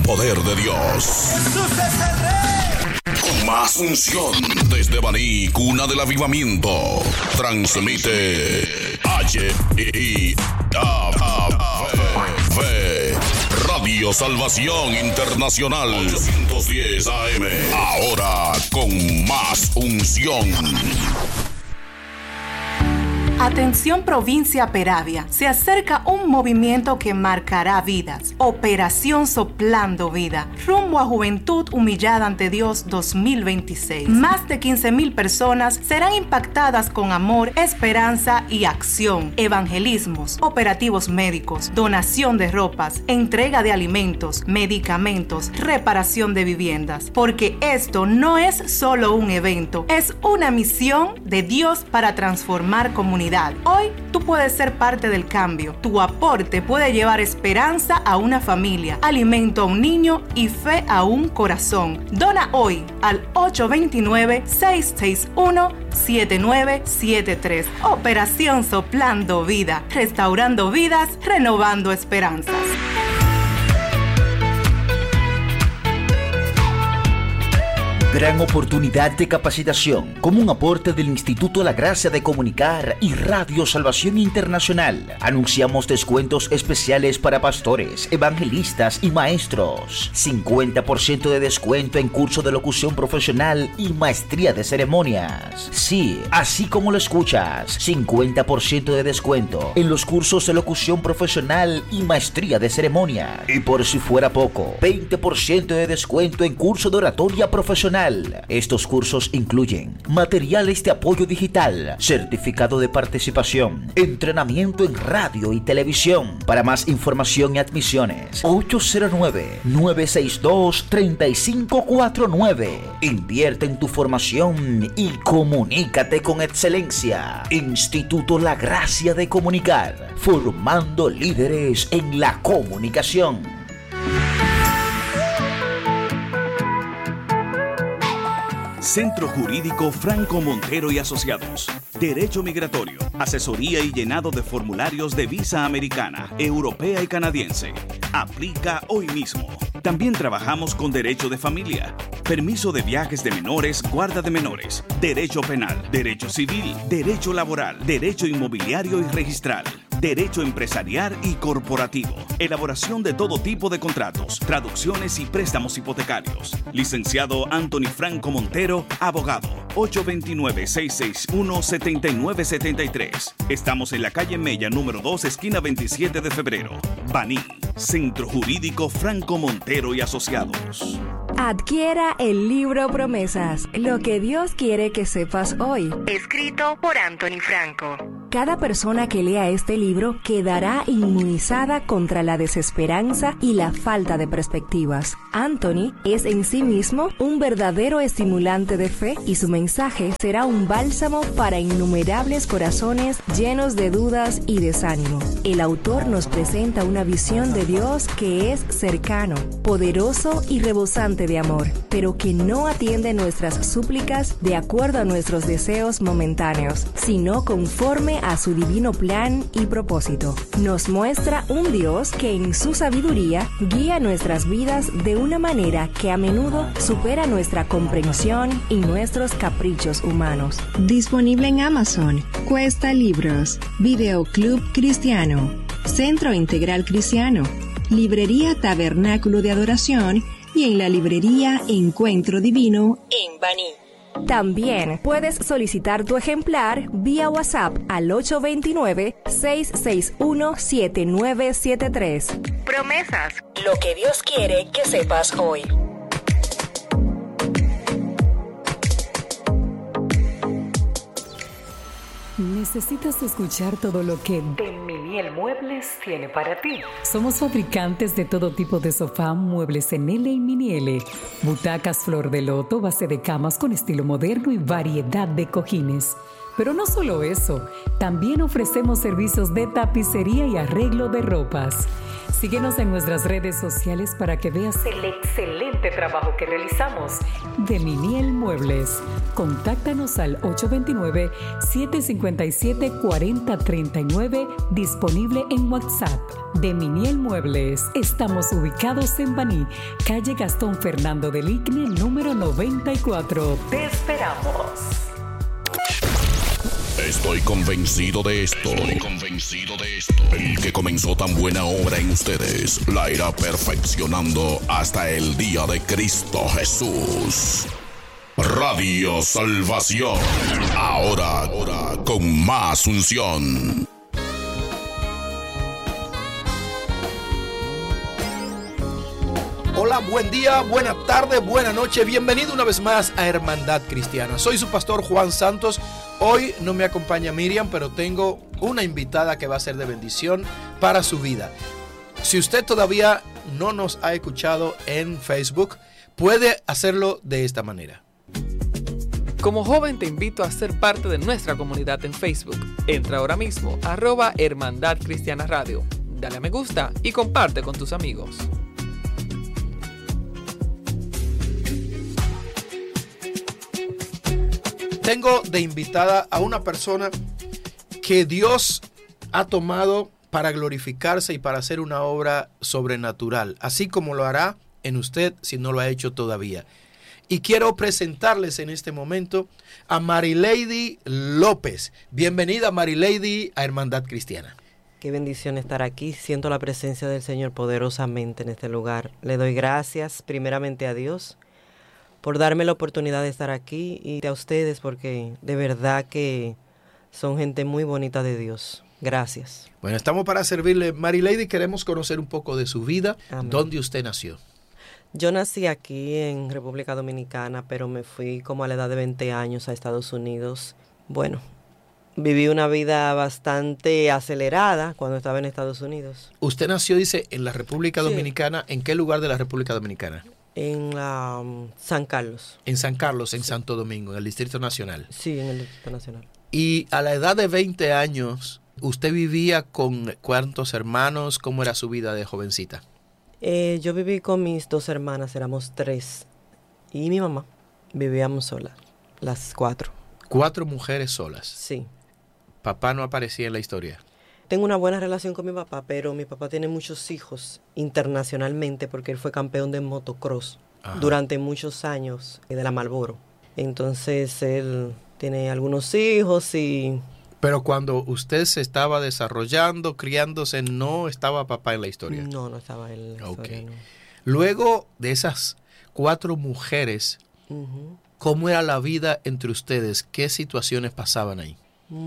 poder de Dios. ¡Jesús es el Rey! Con más unción desde Baní, cuna del avivamiento. Transmite Radio Salvación Internacional 810 AM. Ahora con más unción. Atención provincia Peravia, se acerca un movimiento que marcará vidas. Operación Soplando Vida, rumbo a Juventud Humillada ante Dios 2026. Más de 15,000 personas serán impactadas con amor, esperanza y acción. Evangelismos, operativos médicos, donación de ropas, entrega de alimentos, medicamentos, reparación de viviendas. Porque esto no es solo un evento, es una misión de Dios para transformar comunidades. Hoy tú puedes ser parte del cambio. Tu aporte puede llevar esperanza a una familia, alimento a un niño y fe a un corazón. Dona hoy al 829-661-7973. Operación Soplando Vida, restaurando vidas, renovando esperanzas. Gran oportunidad de capacitación como un aporte del Instituto La Gracia de Comunicar y Radio Salvación Internacional. Anunciamos descuentos especiales para pastores, evangelistas y maestros. 50% de descuento en curso de locución profesional y maestría de ceremonias. Sí, así como lo escuchas, 50% de descuento en los cursos de locución profesional y maestría de ceremonias. Y por si fuera poco, 20% de descuento en curso de oratoria profesional. Estos cursos incluyen materiales de apoyo digital, certificado de participación, entrenamiento en radio y televisión. Para más información y admisiones, 809-962-3549. Invierte en tu formación y comunícate con excelencia. Instituto La Gracia de Comunicar, formando líderes en la comunicación. Centro Jurídico Franco Montero y Asociados. Derecho migratorio, asesoría y llenado de formularios de visa americana, europea y canadiense. Aplica hoy mismo. También trabajamos con derecho de familia, permiso de viajes de menores, guarda de menores, derecho penal, derecho civil, derecho laboral, derecho inmobiliario y registral, derecho empresarial y corporativo, elaboración de todo tipo de contratos, traducciones y préstamos hipotecarios. Licenciado Anthony Franco Montero, abogado, 829-661-7973. Estamos en la calle Mella, número 2, esquina 27 de febrero. Baní, Centro Jurídico Franco Montero y Asociados. Adquiera el libro Promesas, lo que Dios quiere que sepas hoy. Escrito por Anthony Franco. Cada persona que lea este libro quedará inmunizada contra la desesperanza y la falta de perspectivas. Anthony es en sí mismo un verdadero estimulante de fe y su mensaje será un bálsamo para innumerables corazones llenos de dudas y desánimo. El autor nos presenta una visión de Dios que es cercano, poderoso y rebosante de amor, pero que no atiende nuestras súplicas de acuerdo a nuestros deseos momentáneos, sino conforme a su divino plan y propósito. Nos muestra un Dios que en su sabiduría guía nuestras vidas de una manera que a menudo supera nuestra comprensión y nuestros caprichos humanos. Disponible en Amazon, Cuesta Libros, Videoclub Cristiano, Centro Integral Cristiano, Librería Tabernáculo de Adoración y en la librería Encuentro Divino en Baní. También puedes solicitar tu ejemplar vía WhatsApp al 829-661-7973. Promesas, lo que Dios quiere que sepas hoy. ¿Necesitas escuchar todo lo que Delminiel Muebles tiene para ti? Somos fabricantes de todo tipo de sofá, muebles en L y mini L, butacas flor de loto, base de camas con estilo moderno y variedad de cojines. Pero no solo eso, también ofrecemos servicios de tapicería y arreglo de ropas. Síguenos en nuestras redes sociales para que veas el excelente trabajo que realizamos. De Miniel Muebles. Contáctanos al 829-757-4039, disponible en WhatsApp. De Miniel Muebles. Estamos ubicados en Baní, calle Gastón Fernando del Igne, número 94. Te esperamos. Estoy convencido de esto. El que comenzó tan buena obra en ustedes la irá perfeccionando hasta el día de Cristo Jesús. Radio Salvación. Ahora con más unción. Hola, buen día, buena tarde, buena noche. Bienvenido una vez más a Hermandad Cristiana. Soy su pastor Juan Santos. Hoy no me acompaña Miriam, pero tengo una invitada que va a ser de bendición para su vida. Si usted todavía no nos ha escuchado en Facebook, puede hacerlo de esta manera. Como joven te invito a ser parte de nuestra comunidad en Facebook. Entra ahora mismo a @Hermandad Cristiana Radio. Dale a me gusta y comparte con tus amigos. Tengo de invitada a una persona que Dios ha tomado para glorificarse y para hacer una obra sobrenatural, así como lo hará en usted si no lo ha hecho todavía. Y quiero presentarles en este momento a Marilady López. Bienvenida, Marilady, a Hermandad Cristiana. Qué bendición estar aquí. Siento la presencia del Señor poderosamente en este lugar. Le doy gracias primeramente a Dios por darme la oportunidad de estar aquí y a ustedes porque de verdad que son gente muy bonita de Dios. Gracias. Bueno, estamos para servirle. Marilady, queremos conocer un poco de su vida. Amén. ¿Dónde usted nació? Yo nací aquí en República Dominicana, pero me fui como a la edad de 20 años a Estados Unidos. Bueno, viví una vida bastante acelerada cuando estaba en Estados Unidos. Usted nació, dice, en la República Dominicana. ¿En qué lugar de la República Dominicana? En San Carlos. En San Carlos, en Santo Domingo, en el Distrito Nacional. Sí, en el Distrito Nacional. Y a la edad de 20 años, ¿usted vivía con cuántos hermanos? ¿Cómo era su vida de jovencita? Yo viví con mis 2 hermanas, éramos 3. Y mi mamá, vivíamos solas, las 4. 4 mujeres solas. Sí. ¿Papá no aparecía en la historia? Tengo una buena relación con mi papá, pero mi papá tiene muchos hijos internacionalmente porque él fue campeón de motocross durante muchos años de la Marlboro. Entonces él tiene algunos hijos y... Pero cuando usted se estaba desarrollando, criándose, ¿no estaba papá en la historia? No, no estaba él en la historia, no. Luego de esas 4 mujeres, ¿cómo era la vida entre ustedes? ¿Qué situaciones pasaban ahí?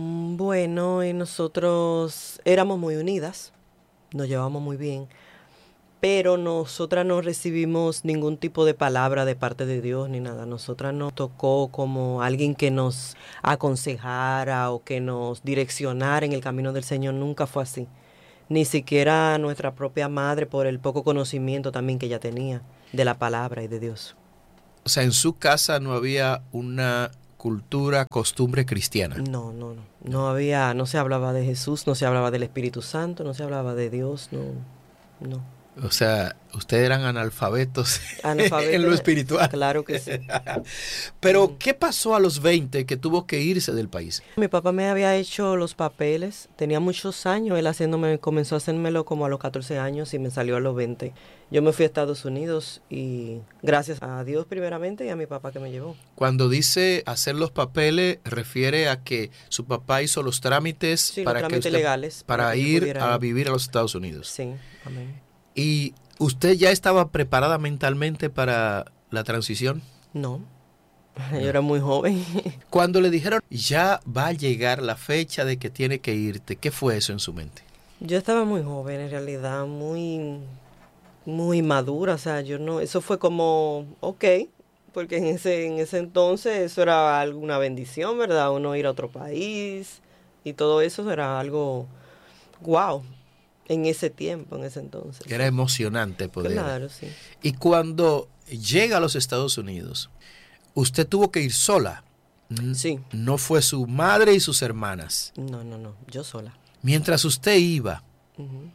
Bueno, nosotros éramos muy unidas, nos llevamos muy bien, pero nosotras no recibimos ningún tipo de palabra de parte de Dios ni nada. Nosotras nos tocó como alguien que nos aconsejara o que nos direccionara en el camino del Señor. Nunca fue así. Ni siquiera nuestra propia madre, por el poco conocimiento también que ella tenía de la palabra y de Dios. O sea, en su casa no había una cultura, costumbre cristiana. No había, no se hablaba de Jesús, no se hablaba del Espíritu Santo, no se hablaba de Dios, no. O sea, ustedes eran analfabetos en lo espiritual. Claro que sí. Pero, ¿qué pasó a los 20 que tuvo que irse del país? Mi papá me había hecho los papeles, tenía muchos años, él comenzó a hacérmelo como a los 14 años y me salió a los 20. Yo me fui a Estados Unidos y gracias a Dios primeramente y a mi papá que me llevó. Cuando dice hacer los papeles, refiere a que su papá hizo los trámites, los trámites legales para ir a vivir a los Estados Unidos. Sí, amén. ¿Y usted ya estaba preparada mentalmente para la transición? No, yo era muy joven. Cuando le dijeron, ya va a llegar la fecha de que tiene que irte, ¿qué fue eso en su mente? Yo estaba muy joven, en realidad, muy madura, o sea, eso fue como, ok, porque en ese entonces eso era alguna bendición, ¿verdad? Uno ir a otro país y todo eso era algo, wow. En ese tiempo, en ese entonces. Era emocionante poder. Claro, sí. Y cuando llega a los Estados Unidos, usted tuvo que ir sola. Sí. No fue su madre y sus hermanas. No, yo sola. Mientras usted iba,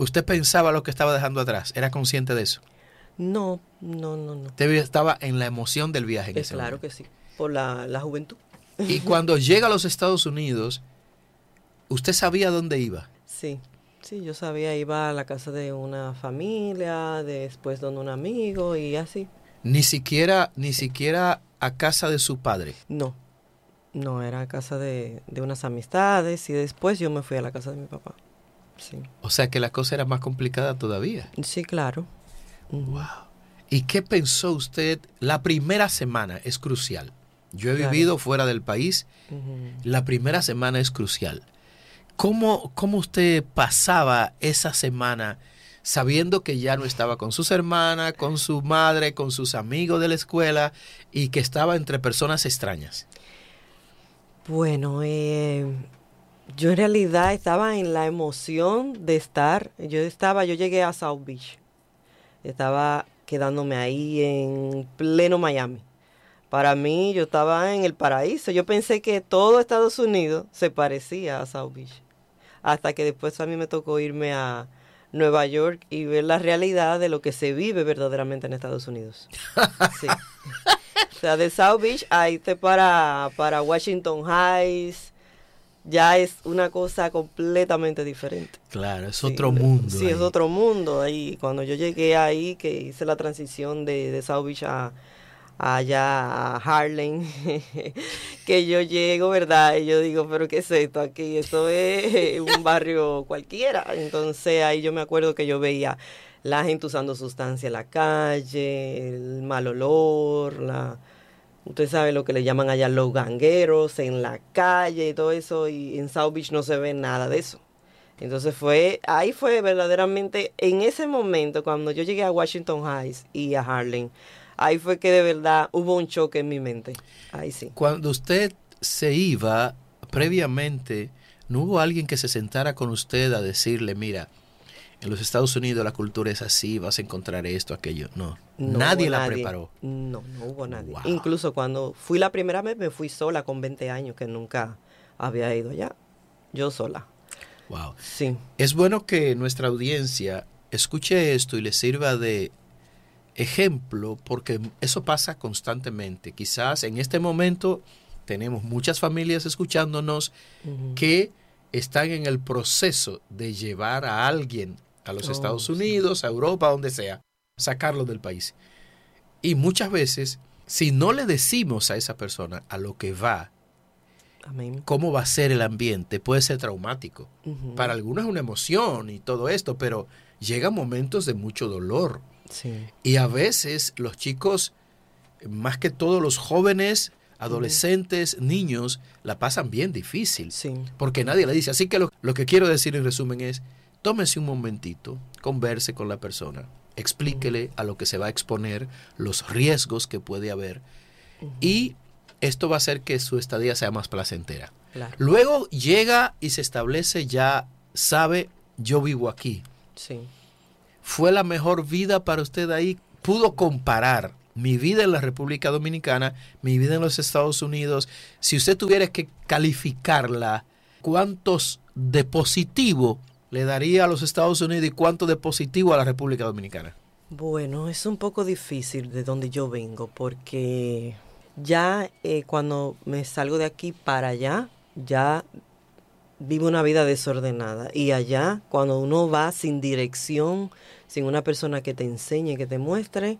¿Usted pensaba lo que estaba dejando atrás? ¿Era consciente de eso? No. Usted estaba en la emoción del viaje en ese Claro momento. que sí, por la juventud. Y cuando llega a los Estados Unidos, ¿usted sabía dónde iba? Sí, yo sabía, iba a la casa de una familia, después donde un amigo y así. Ni siquiera a casa de su padre. No, era a casa de unas amistades y después yo me fui a la casa de mi papá. Sí. O sea que la cosa era más complicada todavía. Sí, claro. Wow. ¿Y qué pensó usted? La primera semana es crucial. Yo he vivido fuera del país. La primera semana es crucial. ¿Cómo usted pasaba esa semana sabiendo que ya no estaba con sus hermanas, con su madre, con sus amigos de la escuela y que estaba entre personas extrañas? Bueno, yo en realidad estaba en la emoción de estar. Yo llegué a South Beach. Estaba quedándome ahí en pleno Miami. Para mí, yo estaba en el paraíso. Yo pensé que todo Estados Unidos se parecía a South Beach. Hasta que después a mí me tocó irme a Nueva York y ver la realidad de lo que se vive verdaderamente en Estados Unidos. Sí. O sea, de South Beach a irte para Washington Heights, ya es una cosa completamente diferente. Claro, es otro mundo. Sí, es otro mundo. Ahí, cuando yo llegué ahí, que hice la transición de South Beach allá a Harlem, que yo llego, ¿verdad? Y yo digo, ¿pero qué es esto aquí? Esto es un barrio cualquiera. Entonces ahí yo me acuerdo que yo veía la gente usando sustancia en la calle, el mal olor, usted sabe lo que le llaman allá los gangueros en la calle y todo eso, y en South Beach no se ve nada de eso. Entonces ahí fue verdaderamente, en ese momento, cuando yo llegué a Washington Heights y a Harlem, ahí fue que de verdad hubo un choque en mi mente. Ahí sí. Cuando usted se iba, previamente, ¿no hubo alguien que se sentara con usted a decirle, mira, en los Estados Unidos la cultura es así, vas a encontrar esto, aquello? No, nadie la preparó. No hubo nadie. Wow. Incluso cuando fui la primera vez, me fui sola con 20 años, que nunca había ido allá. Yo sola. Wow. Sí. Es bueno que nuestra audiencia escuche esto y le sirva de ejemplo, porque eso pasa constantemente. Quizás en este momento tenemos muchas familias escuchándonos que están en el proceso de llevar a alguien a los Estados Unidos, a Europa, donde sea, sacarlo del país. Y muchas veces, si no le decimos a esa persona a lo que va, amén, cómo va a ser el ambiente, puede ser traumático. Para algunos es una emoción y todo esto, pero llegan momentos de mucho dolor. Sí. Y a veces los chicos, más que todos los jóvenes, adolescentes, niños, la pasan bien difícil. Sí. Porque nadie le dice. Así que lo que quiero decir en resumen es, tómese un momentito, converse con la persona, explíquele a lo que se va a exponer, los riesgos que puede haber, y esto va a hacer que su estadía sea más placentera. Claro. Luego llega y se establece, ya sabe, yo vivo aquí. Sí. ¿Fue la mejor vida para usted ahí? ¿Pudo comparar mi vida en la República Dominicana, mi vida en los Estados Unidos? Si usted tuviera que calificarla, ¿cuántos de positivo le daría a los Estados Unidos y cuánto de positivo a la República Dominicana? Bueno, es un poco difícil de donde yo vengo, porque ya cuando me salgo de aquí para allá, ya vivo una vida desordenada. Y allá, cuando uno va sin dirección, sin una persona que te enseñe, que te muestre,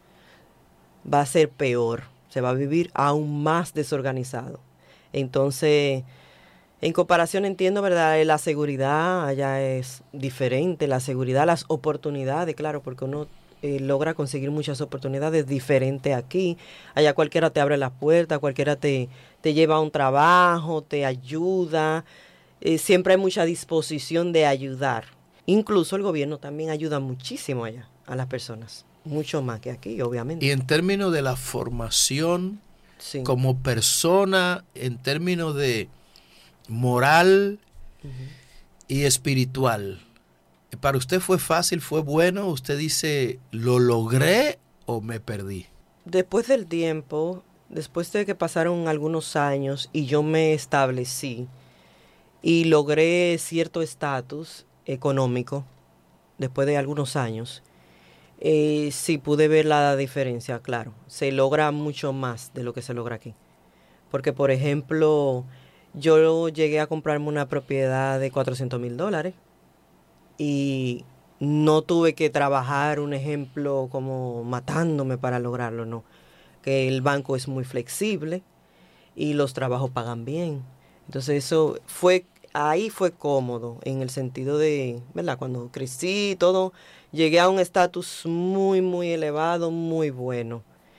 va a ser peor. Se va a vivir aún más desorganizado. Entonces, en comparación entiendo, ¿verdad? La seguridad allá es diferente. La seguridad, las oportunidades, claro, porque uno logra conseguir muchas oportunidades diferentes aquí. Allá cualquiera te abre las puertas, cualquiera te lleva a un trabajo, te ayuda. Siempre hay mucha disposición de ayudar. Incluso el gobierno también ayuda muchísimo allá a las personas. Mucho más que aquí, obviamente. Y en términos de la formación, sí, como persona, en términos de moral y espiritual, ¿para usted fue fácil, fue bueno? ¿Usted dice, lo logré o me perdí? Después del tiempo, después de que pasaron algunos años y yo me establecí y logré cierto estatus económico, después de algunos años, sí pude ver la diferencia, claro. Se logra mucho más de lo que se logra aquí. Porque, por ejemplo, yo llegué a comprarme una propiedad de $400,000 y no tuve que trabajar, un ejemplo, como matándome para lograrlo, no. Que el banco es muy flexible y los trabajos pagan bien. Entonces ahí fue cómodo en el sentido de, ¿verdad? Cuando crecí y todo, llegué a un estatus muy, muy elevado, muy bueno.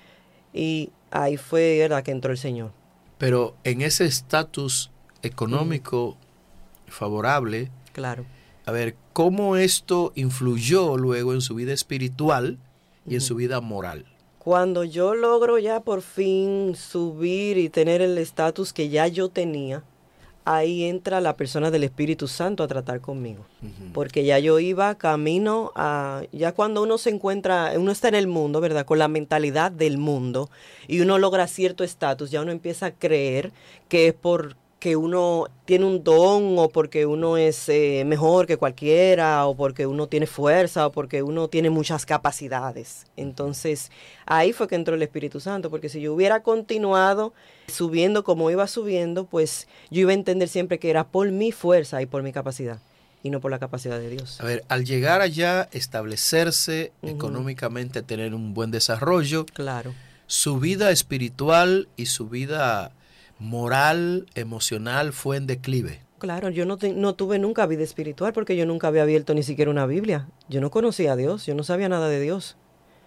Y ahí fue, ¿verdad?, que entró el Señor. Pero en ese estatus económico favorable, claro. A ver, ¿cómo esto influyó luego en su vida espiritual y en su vida moral? Cuando yo logro ya por fin subir y tener el estatus que ya yo tenía, ahí entra la persona del Espíritu Santo a tratar conmigo. Porque ya yo iba camino a... Ya cuando uno se encuentra, uno está en el mundo, ¿verdad? Con la mentalidad del mundo y uno logra cierto estatus, ya uno empieza a creer que es porque uno tiene un don o porque uno es mejor que cualquiera o porque uno tiene fuerza o porque uno tiene muchas capacidades. Entonces, ahí fue que entró el Espíritu Santo, porque si yo hubiera continuado subiendo como iba subiendo, pues yo iba a entender siempre que era por mi fuerza y por mi capacidad y no por la capacidad de Dios. A ver, al llegar allá, establecerse económicamente, tener un buen desarrollo, claro, su vida espiritual y su vida moral, emocional fue en declive. Claro, yo no tuve nunca vida espiritual porque yo nunca había abierto ni siquiera una Biblia. Yo no conocía a Dios, yo no sabía nada de Dios.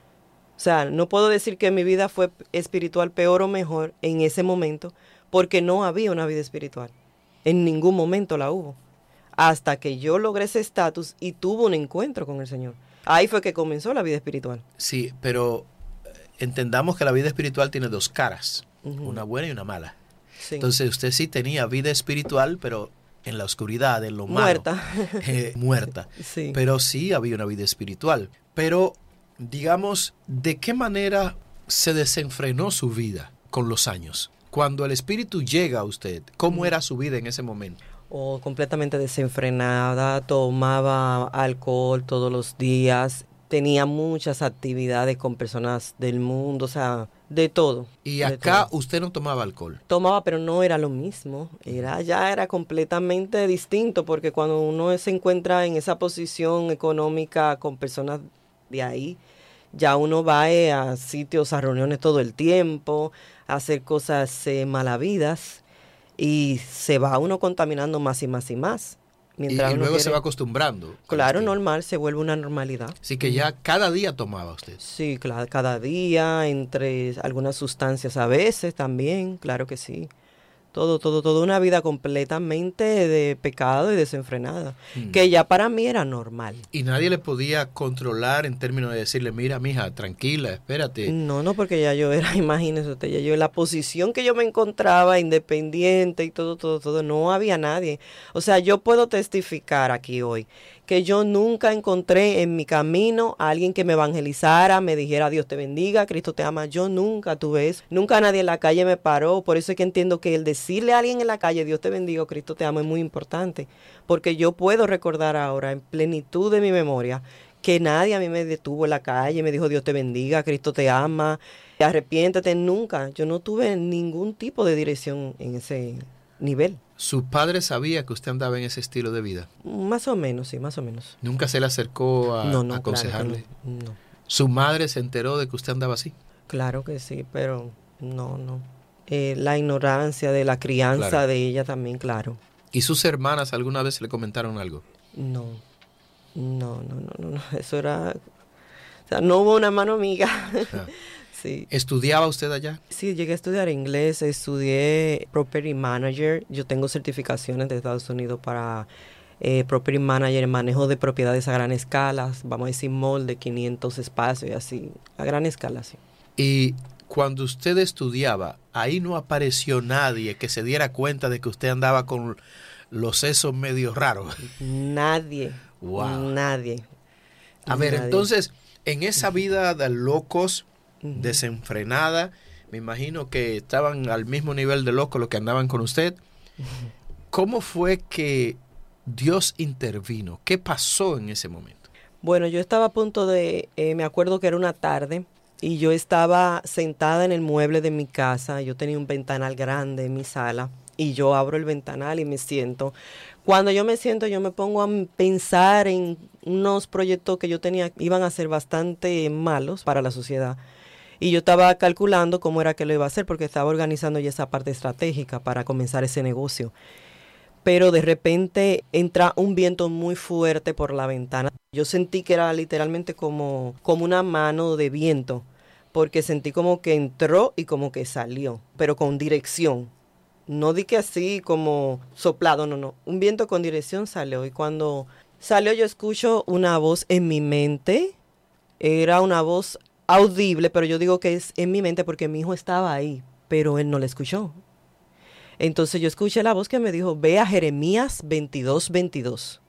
O sea, no puedo decir que mi vida fue espiritual peor o mejor en ese momento porque no había una vida espiritual. En ningún momento la hubo. Hasta que yo logré ese estatus y tuve un encuentro con el Señor. Ahí fue que comenzó la vida espiritual. Sí, pero entendamos que la vida espiritual tiene dos caras, una buena y una mala. Sí. Entonces usted sí tenía vida espiritual, pero en la oscuridad, en lo malo. Muerta. Sí. Pero sí había una vida espiritual. Pero, digamos, ¿de qué manera se desenfrenó su vida con los años? Cuando el Espíritu llega a usted, ¿cómo era su vida en ese momento? Completamente desenfrenada, tomaba alcohol todos los días, tenía muchas actividades con personas del mundo, o sea, de todo. ¿Y acá usted no tomaba alcohol? Tomaba, pero no era lo mismo. Ya era completamente distinto, porque cuando uno se encuentra en esa posición económica con personas de ahí, ya uno va a sitios, a reuniones todo el tiempo, a hacer cosas malavidas, y se va uno contaminando más y más y más. Y luego se va acostumbrando. Claro, normal, se vuelve una normalidad. Así que ya cada día tomaba usted. Sí, claro, cada día, entre algunas sustancias a veces también, claro que sí. Todo, una vida completamente de pecado y desenfrenada, que ya para mí era normal. ¿Y nadie le podía controlar en términos de decirle, mira, mija, tranquila, espérate? No, porque ya yo era, imagínese usted, ya yo en la posición que yo me encontraba, independiente y todo, no había nadie. O sea, yo puedo testificar aquí hoy que yo nunca encontré en mi camino a alguien que me evangelizara, me dijera Dios te bendiga, Cristo te ama. Yo nunca tuve eso. Nunca nadie en la calle me paró. Por eso es que entiendo que el decirle a alguien en la calle Dios te bendiga o Cristo te ama es muy importante. Porque yo puedo recordar ahora en plenitud de mi memoria que nadie a mí me detuvo en la calle, me dijo Dios te bendiga, Cristo te ama, arrepiéntete. Nunca. Yo no tuve ningún tipo de dirección en ese nivel. ¿Su padre sabía que usted andaba en ese estilo de vida? Más o menos, sí, más o menos. ¿Nunca se le acercó a aconsejarle? Claro que no. ¿Su madre se enteró de que usted andaba así? Claro que sí, pero no. La ignorancia de la crianza de ella también, claro. ¿Y sus hermanas alguna vez le comentaron algo? No. Eso era... O sea, no hubo una mano amiga. Sí. ¿Estudiaba usted allá? Sí, llegué a estudiar inglés, estudié Property Manager. Yo tengo certificaciones de Estados Unidos para Property Manager, manejo de propiedades a gran escala, vamos a decir mall de 500 espacios y así, a gran escala, sí. Y cuando usted estudiaba, ahí no apareció nadie que se diera cuenta de que usted andaba con los sesos medio raros. Nadie. Wow. Nadie. A ver, entonces, en esa vida de locos, desenfrenada, me imagino que estaban al mismo nivel de locos los que andaban con usted. ¿Cómo fue que Dios intervino? ¿Qué pasó en ese momento? Bueno, yo estaba a punto de, me acuerdo que era una tarde, y yo estaba sentada en el mueble de mi casa. Yo tenía un ventanal grande en mi sala, y yo abro el ventanal y me siento. Cuando yo me siento, yo me pongo a pensar en unos proyectos que yo tenía, iban a ser bastante malos para la sociedad. Y yo estaba calculando cómo era que lo iba a hacer, porque estaba organizando ya esa parte estratégica para comenzar ese negocio. Pero de repente entra un viento muy fuerte por la ventana. Yo sentí que era literalmente como una mano de viento, porque sentí como que entró y como que salió, pero con dirección. No di que así como soplado, no. Un viento con dirección salió, y cuando salió yo escucho una voz en mi mente. Era una voz audible, pero yo digo que es en mi mente porque mi hijo estaba ahí, pero él no la escuchó. Entonces yo escuché la voz que me dijo, ve a Jeremías 22:22.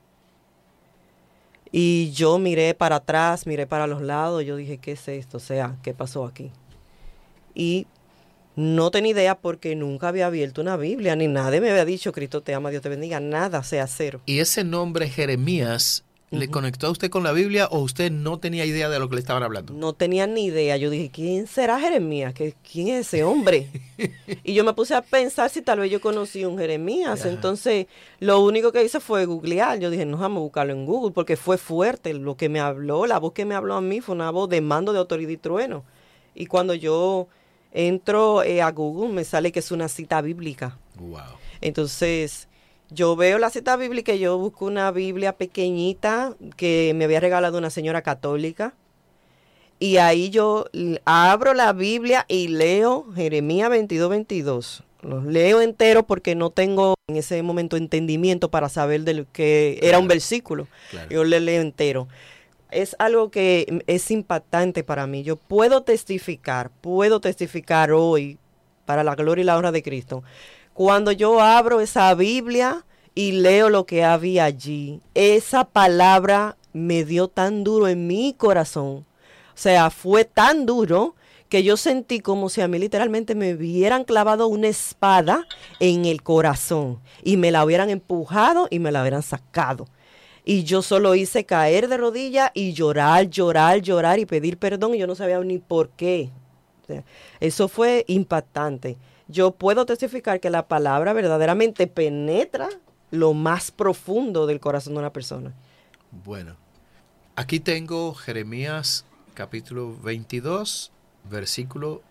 Y yo miré para atrás, miré para los lados, yo dije, ¿qué es esto? O sea, ¿qué pasó aquí? Y no tenía idea porque nunca había abierto una Biblia, ni nadie me había dicho, Cristo te ama, Dios te bendiga, nada, sea cero. ¿Y ese nombre Jeremías le conectó a usted con la Biblia o usted no tenía idea de lo que le estaban hablando? No tenía ni idea. Yo dije, ¿quién será Jeremías? ¿Quién es ese hombre? Y yo me puse a pensar si tal vez yo conocí un Jeremías. Ajá. Entonces, lo único que hice fue googlear. Yo dije, no, vamos a buscarlo en Google, porque fue fuerte lo que me habló. La voz que me habló a mí fue una voz de mando, de autoridad y trueno. Y cuando yo entro a Google, me sale que es una cita bíblica. Wow. Entonces, yo veo la cita bíblica y yo busco una Biblia pequeñita que me había regalado una señora católica. Y ahí yo abro la Biblia y leo Jeremías 22:22. Los leo entero porque no tengo en ese momento entendimiento para saber de lo que era un versículo. Claro. Yo le leo entero. Es algo que es impactante para mí. Yo puedo testificar hoy para la gloria y la honra de Cristo. Cuando yo abro esa Biblia y leo lo que había allí, esa palabra me dio tan duro en mi corazón. O sea, fue tan duro que yo sentí como si a mí literalmente me hubieran clavado una espada en el corazón y me la hubieran empujado y me la hubieran sacado. Y yo solo hice caer de rodillas y llorar y pedir perdón, y yo no sabía ni por qué. O sea, eso fue impactante. Yo puedo testificar que la palabra verdaderamente penetra lo más profundo del corazón de una persona. Bueno, aquí tengo Jeremías capítulo 22, versículo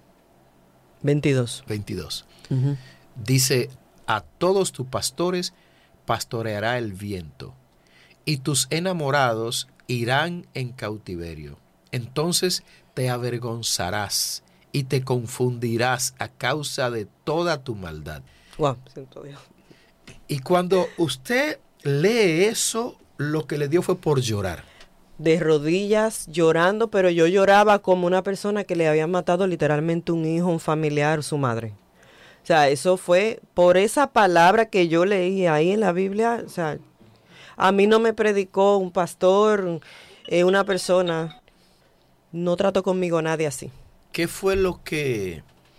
22. Uh-huh. Dice, a todos tus pastores pastoreará el viento, y tus enamorados irán en cautiverio. Entonces te avergonzarás y te confundirás a causa de toda tu maldad. Wow, siento Dios. Y cuando usted lee eso, lo que le dio fue por llorar. De rodillas, llorando, pero yo lloraba como una persona que le había matado literalmente un hijo, un familiar, su madre. O sea, eso fue por esa palabra que yo leí ahí en la Biblia. O sea, a mí no me predicó un pastor, una persona. No trató conmigo nadie así. ¿Qué fue lo que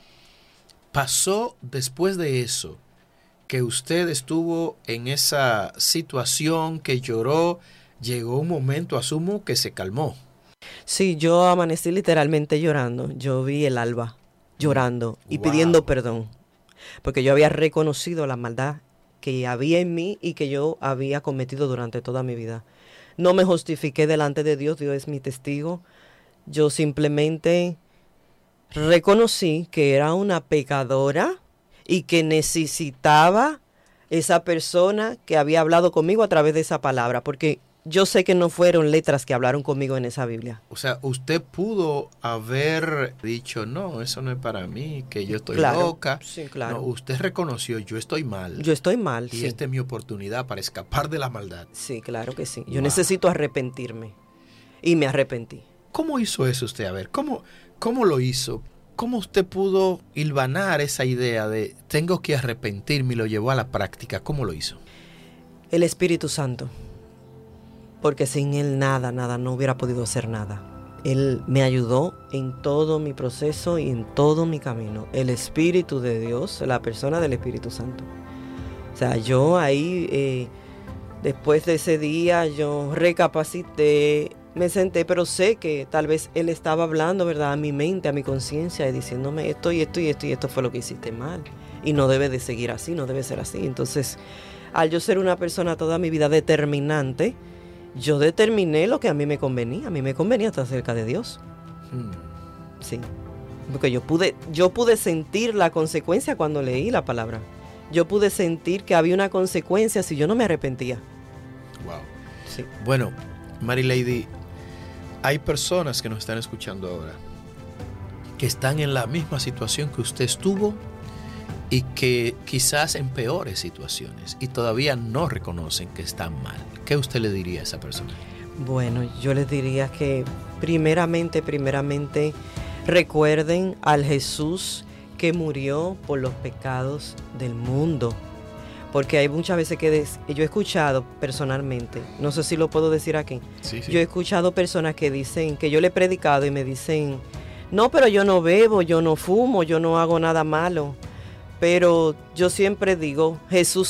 pasó después de eso? Que usted estuvo en esa situación, que lloró, llegó un momento, asumo, que se calmó. Sí, yo amanecí literalmente llorando. Yo vi el alba llorando y pidiendo perdón. Porque yo había reconocido la maldad que había en mí y que yo había cometido durante toda mi vida. No me justifiqué delante de Dios, Dios es mi testigo. Yo simplemente reconocí que era una pecadora y que necesitaba esa persona que había hablado conmigo a través de esa palabra, porque yo sé que no fueron letras que hablaron conmigo en esa Biblia. O sea, usted pudo haber dicho, no, eso no es para mí, que yo estoy loca. Sí, claro. No, usted reconoció, yo estoy mal. Yo estoy mal, y sí. esta es mi oportunidad para escapar de la maldad. Sí, claro que sí. Yo necesito arrepentirme. Y me arrepentí. ¿Cómo hizo eso usted? A ver, ¿cómo lo hizo? ¿Cómo usted pudo hilvanar esa idea de tengo que arrepentirme y lo llevó a la práctica? ¿Cómo lo hizo? El Espíritu Santo. Porque sin Él nada, no hubiera podido hacer nada. Él me ayudó en todo mi proceso y en todo mi camino. El Espíritu de Dios, la persona del Espíritu Santo. O sea, yo ahí Después de ese día yo recapacité, me senté, pero sé que tal vez él estaba hablando, ¿verdad?, a mi mente, a mi conciencia, y diciéndome esto y esto y esto y esto fue lo que hiciste mal. Y no debe de seguir así, no debe ser así. Entonces, al yo ser una persona toda mi vida determinante, yo determiné lo que a mí me convenía. A mí me convenía estar cerca de Dios. Sí. Porque yo pude sentir la consecuencia cuando leí la palabra. Yo pude sentir que había una consecuencia si yo no me arrepentía. Wow. Sí. Bueno, Mary Lady, hay personas que nos están escuchando ahora que están en la misma situación que usted estuvo y que quizás en peores situaciones y todavía no reconocen que están mal. ¿Qué usted le diría a esa persona? Bueno, yo les diría que primeramente, recuerden al Jesús que murió por los pecados del mundo. Porque hay muchas veces que yo he escuchado personalmente, no sé si lo puedo decir aquí, sí. Yo he escuchado personas que dicen, que yo le he predicado y me dicen, no, pero yo no bebo, yo no fumo, yo no hago nada malo. Pero yo siempre digo, Jesús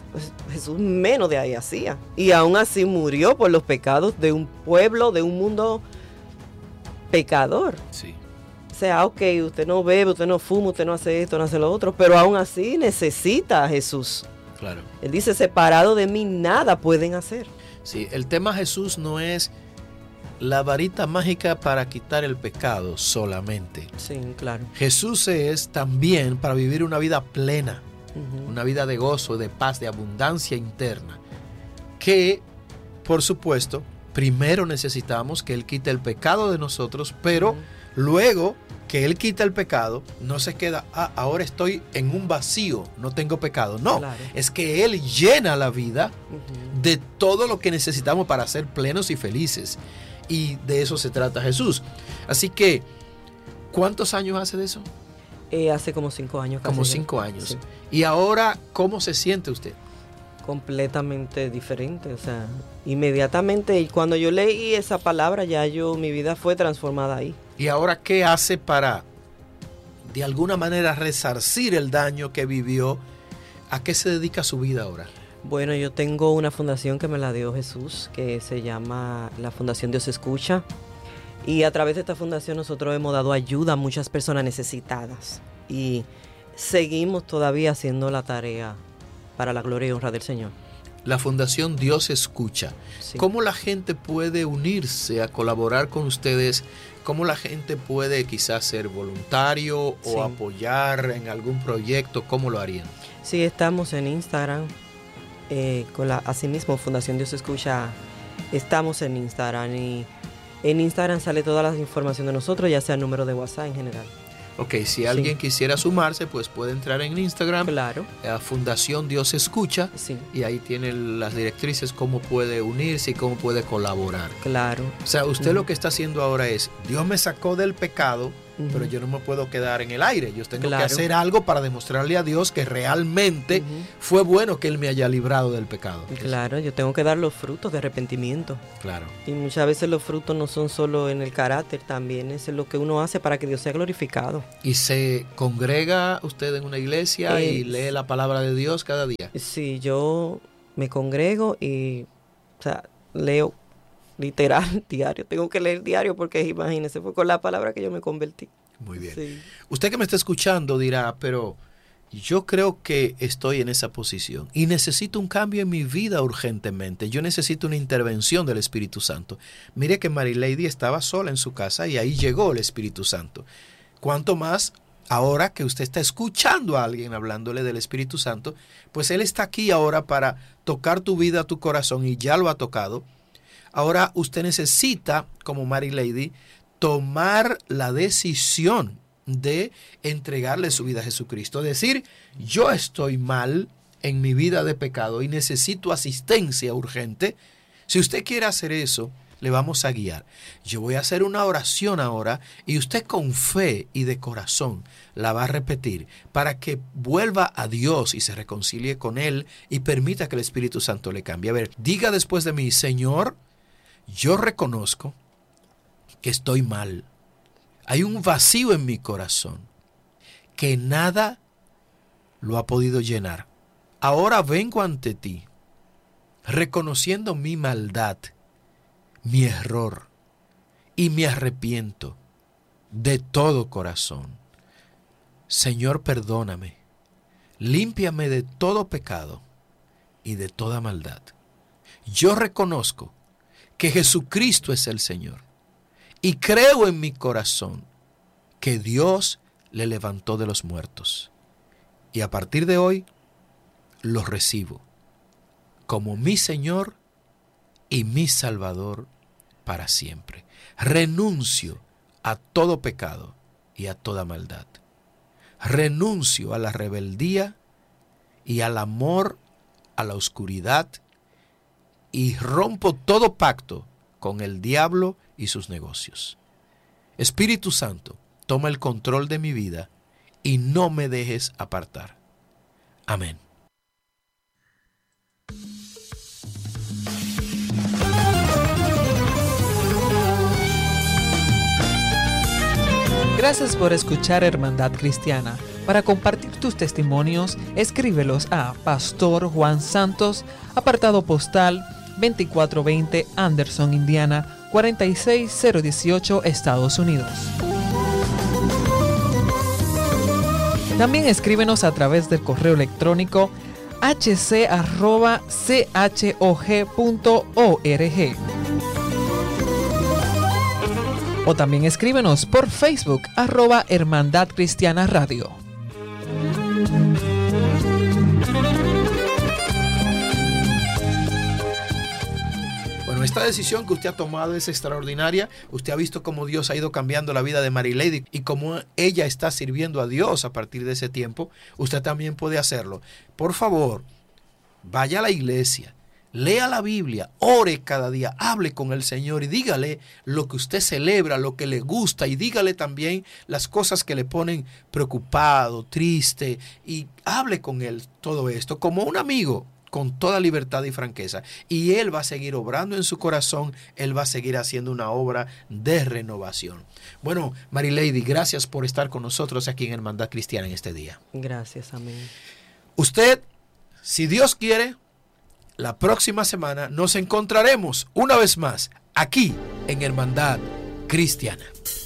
menos de ahí hacía. Y aún así murió por los pecados de un pueblo, de un mundo pecador. Sí. O sea, ok, usted no bebe, usted no fuma, usted no hace esto, no hace lo otro, pero aún así necesita a Jesús. Claro. Él dice, separado de mí nada pueden hacer. Sí, el tema Jesús no es la varita mágica para quitar el pecado solamente. Sí, claro. Jesús es también para vivir una vida plena, una vida de gozo, de paz, de abundancia interna, que, por supuesto, primero necesitamos que Él quite el pecado de nosotros, pero luego que Él quita el pecado, no se queda, ahora estoy en un vacío, no tengo pecado. No, claro. Es que Él llena la vida de todo lo que necesitamos para ser plenos y felices. Y de eso se trata Jesús. Así que, ¿cuántos años hace de eso? Hace como 5 años. Como 5 años. Sí. Y ahora, ¿cómo se siente usted? Completamente diferente. O sea, inmediatamente, cuando yo leí esa palabra, mi vida fue transformada ahí. ¿Y ahora qué hace para, de alguna manera, resarcir el daño que vivió? ¿A qué se dedica su vida ahora? Bueno, yo tengo una fundación que me la dio Jesús, que se llama la Fundación Dios Escucha. Y a través de esta fundación nosotros hemos dado ayuda a muchas personas necesitadas. Y seguimos todavía haciendo la tarea para la gloria y honra del Señor. La Fundación Dios Escucha. Sí. ¿Cómo la gente puede unirse a colaborar con ustedes? ¿Cómo la gente puede quizás ser voluntario o apoyar en algún proyecto? ¿Cómo lo harían? Sí, estamos en Instagram. Asimismo, Fundación Dios Escucha, estamos en Instagram y en Instagram sale toda la información de nosotros, ya sea el número de WhatsApp en general. Ok, si alguien quisiera sumarse, pues puede entrar en Instagram, claro, a Fundación Dios Escucha, y ahí tiene las directrices, cómo puede unirse y cómo puede colaborar. Claro. O sea, usted lo que está haciendo ahora es, Dios me sacó del pecado, pero yo no me puedo quedar en el aire. Yo tengo que hacer algo para demostrarle a Dios que realmente fue bueno que Él me haya librado del pecado. Claro, yo tengo que dar los frutos de arrepentimiento. Claro. Y muchas veces los frutos no son solo en el carácter, también es lo que uno hace para que Dios sea glorificado. ¿Y se congrega usted en una iglesia y lee la palabra de Dios cada día? Sí, yo me congrego y leo literal diario. Tengo que leer diario porque imagínese, fue con la palabra que yo me convertí. Muy bien. Sí. Usted que me está escuchando dirá, pero yo creo que estoy en esa posición y necesito un cambio en mi vida urgentemente. Yo necesito una intervención del Espíritu Santo. Mire que Mary Lady estaba sola en su casa y ahí llegó el Espíritu Santo. ¿Cuánto más ahora que usted está escuchando a alguien hablándole del Espíritu Santo? Pues Él está aquí ahora para tocar tu vida, tu corazón, y ya lo ha tocado. Ahora usted necesita, como Mary Lady, tomar la decisión de entregarle su vida a Jesucristo. Decir, yo estoy mal en mi vida de pecado y necesito asistencia urgente. Si usted quiere hacer eso, le vamos a guiar. Yo voy a hacer una oración ahora y usted con fe y de corazón la va a repetir para que vuelva a Dios y se reconcilie con Él y permita que el Espíritu Santo le cambie. A ver, diga después de mí, Señor, yo reconozco que estoy mal. Hay un vacío en mi corazón que nada lo ha podido llenar. Ahora vengo ante ti reconociendo mi maldad, mi error, y me arrepiento de todo corazón. Señor, perdóname, límpiame de todo pecado y de toda maldad. Yo reconozco que Jesucristo es el Señor y creo en mi corazón que Dios le levantó de los muertos. Y a partir de hoy lo recibo como mi Señor y mi Salvador para siempre. Renuncio a todo pecado y a toda maldad. Renuncio a la rebeldía y al amor a la oscuridad y rompo todo pacto con el diablo y sus negocios. Espíritu Santo, toma el control de mi vida y no me dejes apartar. Amén. Gracias por escuchar Hermandad Cristiana. Para compartir tus testimonios, escríbelos a Pastor Juan Santos, apartado postal 2420 Anderson, Indiana, 46018, Estados Unidos. También escríbenos a través del correo electrónico hc@chog.org. O también escríbenos por Facebook @Hermandad Cristiana Radio. Bueno, esta decisión que usted ha tomado es extraordinaria. Usted ha visto cómo Dios ha ido cambiando la vida de Marilady y cómo ella está sirviendo a Dios a partir de ese tiempo. Usted también puede hacerlo. Por favor, vaya a la iglesia. Lea la Biblia, ore cada día, hable con el Señor y dígale lo que usted celebra, lo que le gusta, y dígale también las cosas que le ponen preocupado, triste, y hable con Él todo esto como un amigo, con toda libertad y franqueza. Y Él va a seguir obrando en su corazón, Él va a seguir haciendo una obra de renovación. Bueno, Marilady, gracias por estar con nosotros aquí en Hermandad Cristiana en este día. Gracias, amén. Usted, si Dios quiere, la próxima semana nos encontraremos una vez más aquí en Hermandad Cristiana.